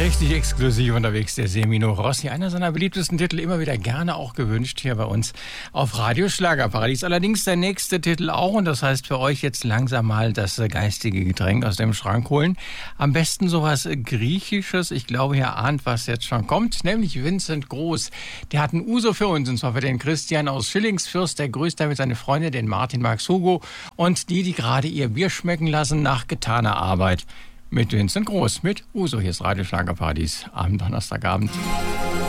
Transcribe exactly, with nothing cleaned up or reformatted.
Richtig exklusiv unterwegs, der Semino Rossi. Einer seiner beliebtesten Titel, immer wieder gerne auch gewünscht hier bei uns auf Radio Schlagerparadies. Allerdings der nächste Titel auch, und das heißt für euch jetzt langsam mal das geistige Getränk aus dem Schrank holen. Am besten sowas Griechisches. Ich glaube, ihr ahnt, was jetzt schon kommt, nämlich Vincent Groß. Der hat einen Uso für uns, und zwar für den Christian aus Schillingsfürst. Der grüßt damit seine Freunde, den Martin, Max, Hugo und die, die gerade ihr Bier schmecken lassen nach getaner Arbeit. Mit Vincent Groß, mit Uso. Hier ist Radio Schlagerparadies am Donnerstagabend.